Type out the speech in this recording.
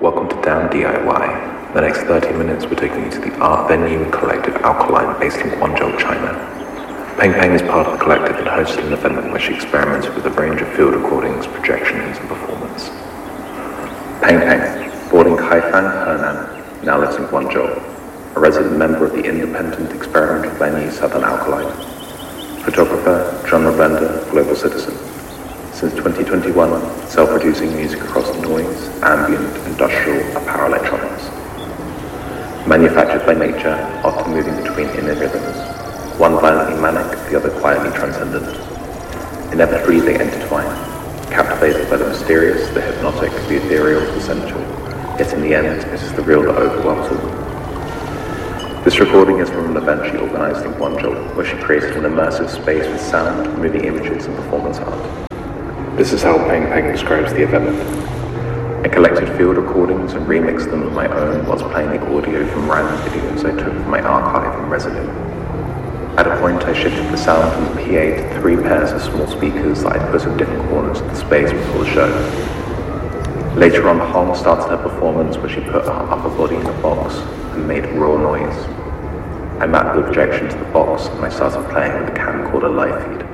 Welcome to Damn DIY. The next 30 minutes we're taking you to the art venue Collective Alkaline based in Guangzhou, China. Peng Peng is part of the collective and hosted an event where she experimented with a range of field recordings, projections and performance. Peng Peng, born in Kaifang, Henan, now lives in Guangzhou, a resident member of the independent experimental venue Southern Alkaline. Photographer, genre bender, global citizen. Since 2021, self-producing music across noise, ambient, industrial, and power electronics. Manufactured by nature, often moving between inner rhythms, one violently manic, the other quietly transcendent. Inevitably they intertwine, captivated by the mysterious, the hypnotic, the ethereal, the sensual. Yet in the end, it is the real that overwhelms all. This recording is from an event she organized in Guangzhou, where she created an immersive space with sound, moving images, and performance art. This is how Peng Peng describes the event. I collected field recordings and remixed them of my own whilst playing the audio from random videos I took from my archive in Resolute. At a point I shifted the sound from the PA to 3 pairs of small speakers that I put in different corners of the space before the show. Later on, Hong started her performance where she put her upper body in a box and made raw noise. I mapped the projection to the box and I started playing with the camcorder live feed.